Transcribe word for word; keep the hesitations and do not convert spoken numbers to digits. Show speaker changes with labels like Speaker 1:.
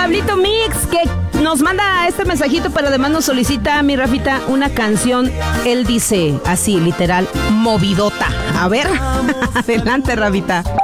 Speaker 1: Pablito Mix, que nos manda este mensajito, pero además nos solicita, mi Rafita, una canción. Él dice así, literal, movidota. A ver, adelante, Rafita.